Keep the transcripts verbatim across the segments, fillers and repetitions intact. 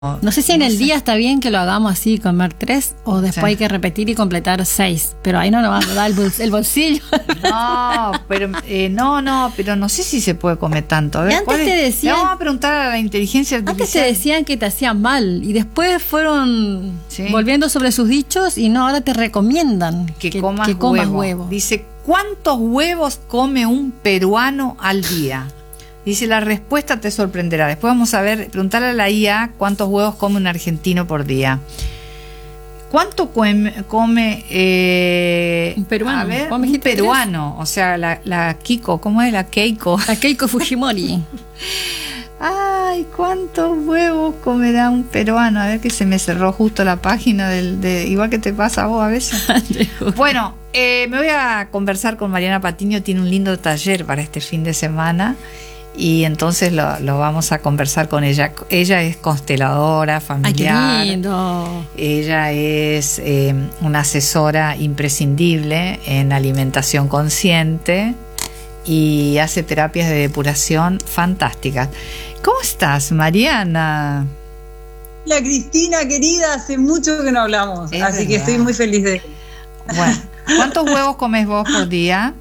No sé si en no el sé. día está bien que lo hagamos así, comer tres, o después Sí. hay que repetir y completar seis. Pero ahí no nos va a dar el, bols- el bolsillo. No, pero eh, no, no, pero no sé si se puede comer tanto. A ver, Y antes ¿cuál es? te decían- Le vamos a preguntar a la inteligencia Antes te artificial. decían que te hacían mal y después fueron Sí. volviendo sobre sus dichos y no, ahora te recomiendan que, que, comas, que comas huevo. huevo. Dice, ¿cuántos huevos come un peruano al día? Dice, la respuesta te sorprenderá. Después vamos a ver, preguntarle a la I A cuántos huevos come un argentino por día. ¿Cuánto come, come eh, Un peruano. A ver, ¿Vos me un dijiste peruano, o sea, la, la Kiko, ¿cómo es la Keiko? A Keiko Fujimori. Ay, ¿cuántos huevos comerá un peruano? A ver, que se me cerró justo la página del, de, igual que te pasa a vos a veces. Bueno, eh, me voy a conversar con Mariana Patiño, tiene un lindo taller para este fin de semana y entonces lo, lo vamos a conversar con ella. Ella es consteladora Ay, qué familiar. lindo. Ella es eh, una asesora imprescindible en alimentación consciente y hace terapias de depuración fantásticas. ¿Cómo estás, Mariana? Hola Cristina, querida, hace mucho que no hablamos, Es así que verdad. estoy muy feliz de... Bueno, ¿cuántos huevos comes vos por día?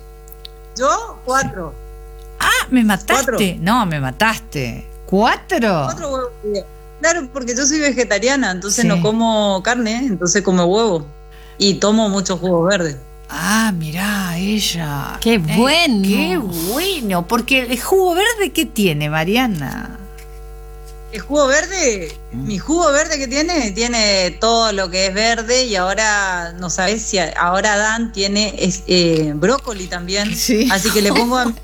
Yo, cuatro. Ah, me mataste. Cuatro. No, me mataste. ¿Cuatro? Cuatro huevos por día. Claro, porque yo soy vegetariana, entonces Sí. no como carne, entonces como huevo. Y tomo muchos jugos verdes. Ah, mirá, ella. Qué bueno. Qué bueno, porque el jugo verde, ¿qué tiene, Mariana? El jugo verde, mi jugo verde que tiene, tiene todo lo que es verde y ahora, no sabes si a- ahora Dan tiene es, eh, brócoli también. Sí. Así que le pongo a... le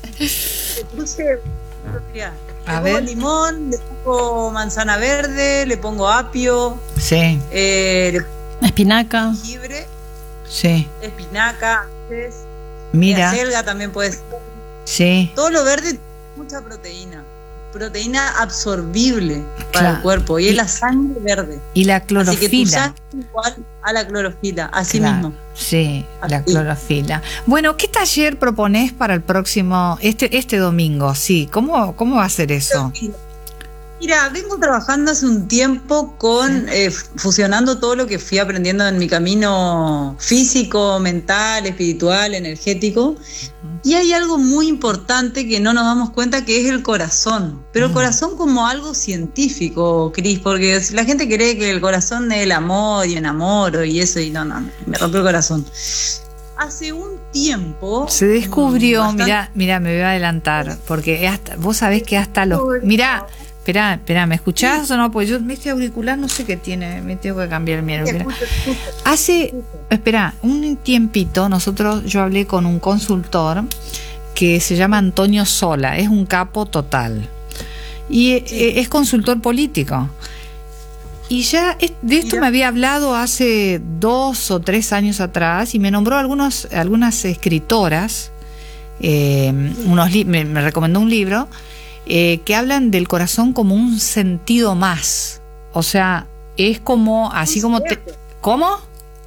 puse, mira, A le pongo ver. limón, le pongo manzana verde, le pongo apio, Sí, eh, le pongo Espinaca. jengibre, sí. espinaca, antes, Mira, selga también puede ser. sí. Todo lo verde tiene mucha proteína. Proteína absorbible para Claro. el cuerpo y Y- es la sangre verde. Y la Así que tu clorofila. sangre es igual a la clorofila, así Claro, mismo. sí, la Así. clorofila. Bueno, ¿qué taller proponés para el próximo, este, este domingo? Sí, ¿cómo, cómo va a ser eso? Mira, vengo trabajando hace un tiempo con eh, fusionando todo lo que fui aprendiendo en mi camino físico, mental, espiritual, energético. Y hay algo muy importante que no nos damos cuenta, que es el corazón. Pero el Mm. corazón como algo científico, Cris, porque la gente cree que el corazón es el amor y enamoro y eso, y no, no, me rompió el corazón. Hace un tiempo... Se descubrió, bastante- mira, mira, me voy a adelantar, porque hasta, vos sabés que hasta los, mira, espera, espera, ¿me escuchás o no? Pues yo, este auricular no sé qué tiene, me tengo que cambiar el mío. Te Espera. escucho, te escucho. Hace, espera, un tiempito nosotros, yo hablé con un consultor que se llama Antonio Sola, es un capo total y eh, es consultor político. Y ya es- de esto Mira. me había hablado hace dos o tres años atrás y me nombró algunos, algunas escritoras, eh, unos li- me, me recomendó un libro eh, que hablan del corazón como un sentido más. O sea, es como, así como te... ¿Cómo?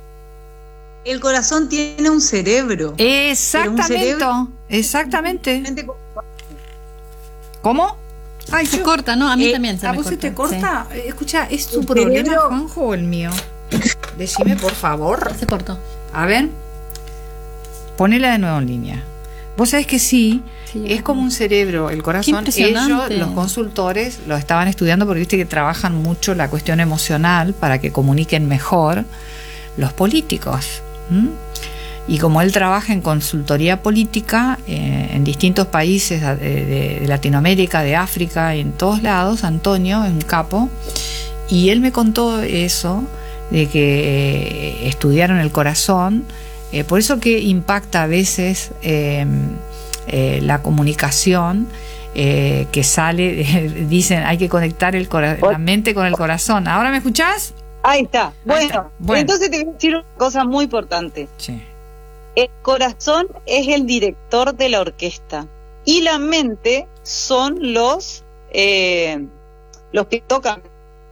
El corazón tiene un cerebro. Exactamente, cerebro- exactamente. Realmente como- ¿Cómo? Ay, Se yo- corta, ¿no? A mí eh, también se ¿A me vos se corta. te corta? Eh, Escucha, ¿es tu El problema, cerebro- Juanjo, o el mío? Decime, por favor. Sí. Se cortó. A ver. Ponela de nuevo en línea. Vos sabés que sí, Sí. es como un cerebro, el corazón. Ellos, impresionante. los consultores, lo estaban estudiando porque viste que trabajan mucho la cuestión emocional para que comuniquen mejor los políticos. ¿m? Y como él trabaja en consultoría política eh, en distintos países de, de- de Latinoamérica, de África, en todos lados, Antonio es un capo, y él me contó eso, de que eh, estudiaron el corazón, eh, por eso que impacta a veces eh, eh, la comunicación, eh, que sale, dicen hay que conectar el cora- la mente con el corazón. ¿Ahora me escuchás? Ahí está. Bueno, está. Bueno. entonces te voy a decir una cosa muy importante. Sí. El corazón es el director de la orquesta y la mente son los eh, los que tocan.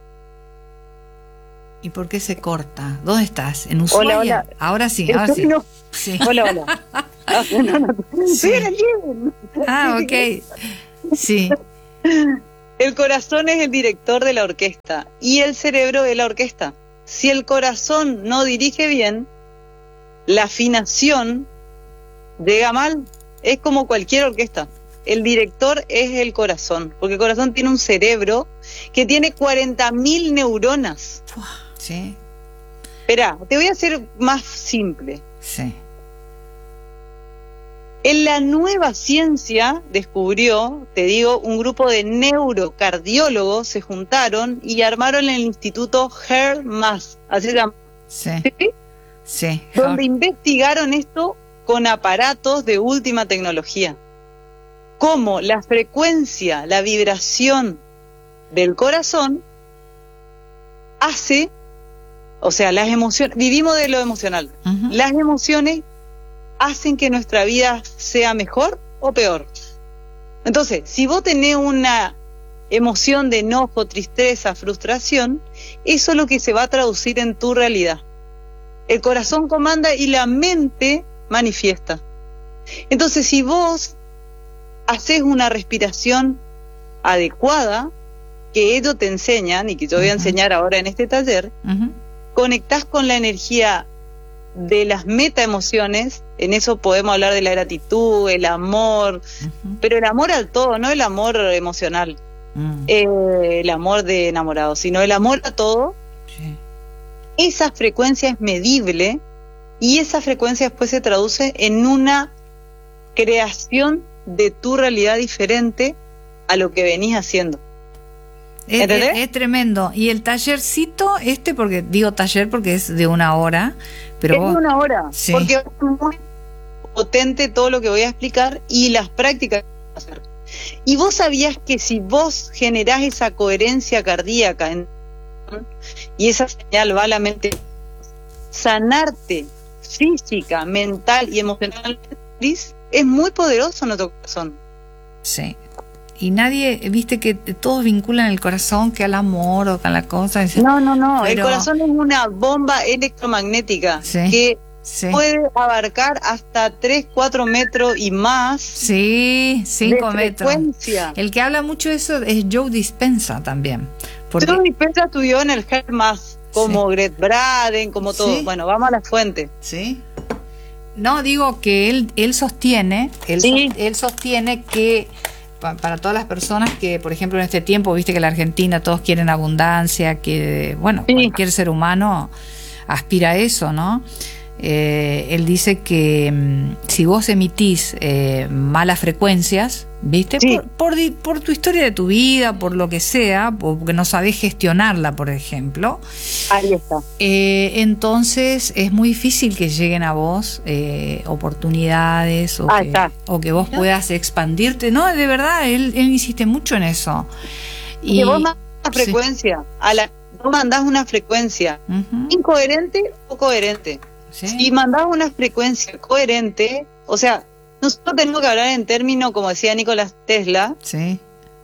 ¿Y por qué se corta? ¿Dónde estás? ¿En Ushuaia? Hola, hola. Ahora sí, ahora sí. No, Sí. hola, hola. Ah, no, no, Sí. estoy en el living. Ah, ok. Sí. El corazón es el director de la orquesta y el cerebro es la orquesta. Si el corazón no dirige bien, la afinación llega mal. Es como cualquier orquesta. El director es el corazón, porque el corazón tiene un cerebro que tiene cuarenta mil neuronas. Sí. Espera, te voy a hacer más simple. Sí. En la nueva ciencia descubrió, te digo, un grupo de neurocardiólogos se juntaron y armaron el Instituto HeartMath, así se llama. Sí. ¿Sí? Sí. Donde investigaron esto con aparatos de última tecnología. Cómo la frecuencia, la vibración del corazón hace, o sea, las emociones, vivimos de lo emocional, Uh-huh. las emociones hacen que nuestra vida sea mejor o peor. Entonces, si vos tenés una emoción de enojo, tristeza, frustración, eso es lo que se va a traducir en tu realidad. El corazón comanda y la mente manifiesta. Entonces, si vos haces una respiración adecuada, que ellos te enseñan y que yo voy a enseñar ahora en este taller, Uh-huh. conectás con la energía de las metaemociones. En eso podemos hablar de la gratitud, el amor, Uh-huh. pero el amor al todo, no el amor emocional, Mm. eh, el amor de enamorado, sino el amor a todo. Sí. Esa frecuencia es medible y esa frecuencia después se traduce en una creación de tu realidad diferente a lo que venís haciendo. Es, ¿Entendés? es- es tremendo. Y el tallercito, este, porque digo taller porque es de una hora, pero es vos- una hora, Sí. porque es muy potente todo lo que voy a explicar y las prácticas que voy a hacer. Y vos sabías que si vos generás esa coherencia cardíaca en- y esa señal va a la mente, sanarte física, mental y emocionalmente, es muy poderoso nuestro corazón. sí. Y nadie, viste que todos vinculan el corazón que al amor o que a la cosa. Dice, No, no, no, el Pero- corazón es una bomba electromagnética Sí. que sí. puede abarcar hasta tres, cuatro metros y más Sí, cinco de metros. frecuencia. El que habla mucho de eso es Joe Dispenza también. Porque, Joe Dispenza estudió en el HeartMath, como Sí. Gret Braden, como todo. Sí. Bueno, vamos a la fuente. ¿sí? No, digo que él, él sostiene, él, Sí. sos- él sostiene que pa- para todas las personas que, por ejemplo, en este tiempo, viste que en la Argentina todos quieren abundancia, que, bueno, Sí. cualquier ser humano aspira a eso, ¿no? Eh, él dice que mm, si vos emitís eh, malas frecuencias, ¿viste? Sí. Por, por, di- por tu historia de tu vida, por lo que sea, porque no sabés gestionarla, por ejemplo, Ahí está. eh, entonces es muy difícil que lleguen a vos eh, oportunidades o, Ah, que, está. o que vos puedas expandirte. No, de verdad, él, él insiste mucho en eso. Y que vos mandás una sí. frecuencia, a la, vos mandás una frecuencia Ujú, incoherente o coherente. sí. Si mandás una frecuencia coherente, o sea, nosotros tenemos que hablar en términos, como decía Nicolás Tesla, Sí.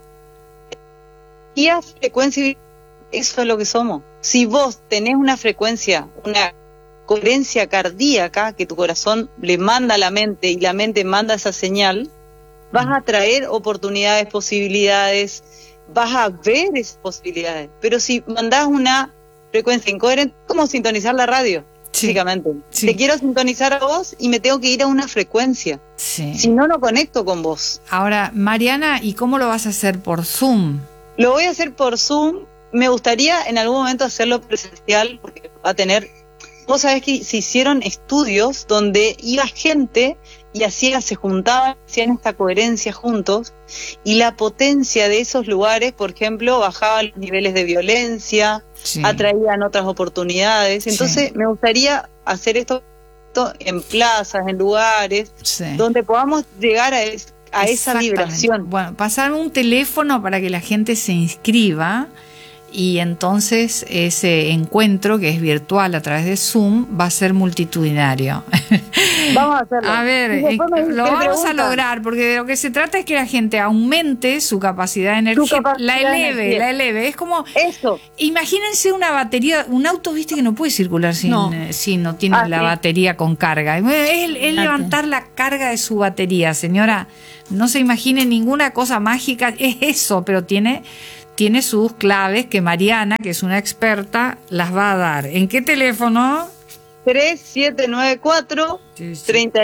y a frecuencia, eso es lo que somos. Si vos tenés una frecuencia, una coherencia cardíaca, que tu corazón le manda a la mente y la mente manda esa señal, vas a traer oportunidades, posibilidades, vas a ver esas posibilidades. Pero si mandás una frecuencia incoherente, es como sintonizar la radio, Sí. básicamente. Sí. Te quiero sintonizar a vos y me tengo que ir a una frecuencia. Sí. Si no, no conecto con vos. Ahora, Mariana, ¿y cómo lo vas a hacer por Zoom? Lo voy a hacer por Zoom. Me gustaría en algún momento hacerlo presencial, porque va a tener... Vos sabés que se hicieron estudios donde iba gente y hacía, se juntaban, hacían esta coherencia juntos, y la potencia de esos lugares, por ejemplo, bajaba los niveles de violencia, Sí. atraían otras oportunidades. Sí. Entonces me gustaría hacer esto en plazas, en lugares, Sí. donde podamos llegar a, es- a esa Exactamente. vibración. Bueno, pasarme un teléfono para que la gente se inscriba y entonces ese encuentro, que es virtual a través de Zoom, va a ser multitudinario. Vamos a hacerlo. A ver, Y después me- lo me vamos a preguntan. lograr, porque de lo que se trata es que la gente aumente su capacidad energética, capacidad la eleve, energética. la eleve. Es como, Eso. imagínense una batería, un auto, viste que no puede circular sin No. eh, si no tiene Ah, la sí. batería con carga. Es, es Fíjate. levantar la carga de su batería, señora. No se imagine ninguna cosa mágica, es eso, pero tiene, tiene sus claves que Mariana, que es una experta, las va a dar. ¿En qué teléfono? tres siete nueve cuatro Sí, sí. treinta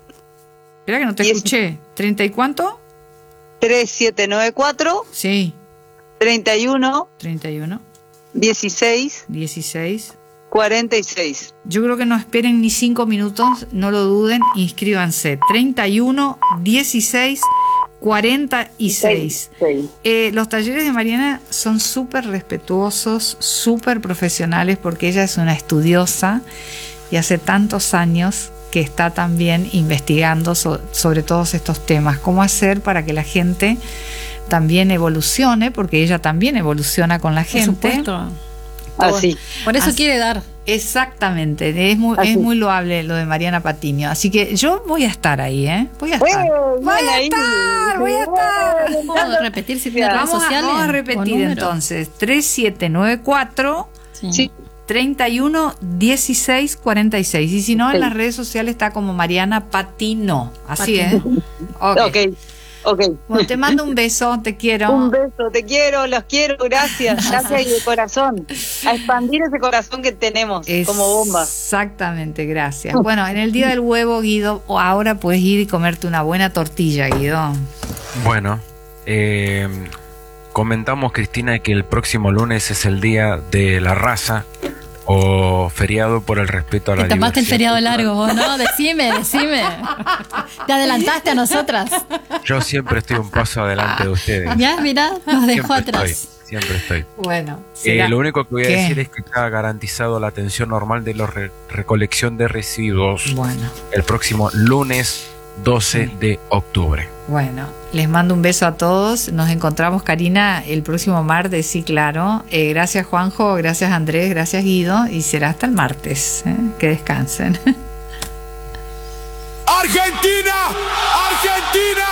Espera que no te Diez. escuché. ¿treinta y cuánto? tres siete nueve cuatro Sí, treinta y uno treinta y uno, dieciséis dieciséis. cuarenta y seis. Yo creo que no esperen ni cinco minutos, no lo duden, inscríbanse. treinta y uno, dieciséis, cuarenta y seis. Seis. Eh, los talleres de Mariana son súper respetuosos, súper profesionales, porque ella es una estudiosa y hace tantos años que está también investigando so- sobre todos estos temas. ¿Cómo hacer para que la gente también evolucione? Porque ella también evoluciona con la Por gente. supuesto. Así. Por eso Así- quiere dar. Exactamente, es muy, Así. es muy loable lo de Mariana Patiño. Así que yo voy a estar ahí, ¿eh? Voy a estar. Bueno, Voy a ahí. estar, voy a estar. ¿Puedo repetir si tiene redes Vamos a, sociales? vamos a o repetir número? entonces. tres siete nueve cuatro, Sí. Sí. treinta y uno, dieciséis, cuarenta y seis. Y si no, en Sí. las redes sociales está como Mariana Patino. Así es. Patino. Ok. Ok, ok. Bueno, te mando un beso, te quiero. Un beso, te quiero, los quiero, gracias, gracias y de corazón. A expandir ese corazón que tenemos como bomba. Exactamente, gracias. Bueno, en el día del huevo, Guido, o ahora puedes ir y comerte una buena tortilla, Guido. Bueno, eh, comentamos, Cristina, que el próximo lunes es el día de la raza o feriado por el respeto a la Te tapaste el diversidad feriado cultural. largo, vos, ¿no? Decime, decime. Te adelantaste a nosotras. Yo siempre estoy un paso adelante de ustedes. Ya, mirá, nos dejó Siempre atrás. estoy, siempre estoy. Bueno, Eh, será- lo único que voy a ¿Qué? decir es que está garantizado la atención normal de la re- recolección de residuos Bueno, el próximo lunes doce de octubre. bueno, les mando un beso a todos. Nos encontramos, Karina, el próximo martes, sí, claro. Eh, gracias, Juanjo, gracias, Andrés, gracias, Guido. Y será hasta el martes. ¿eh? Que descansen. Argentina, Argentina.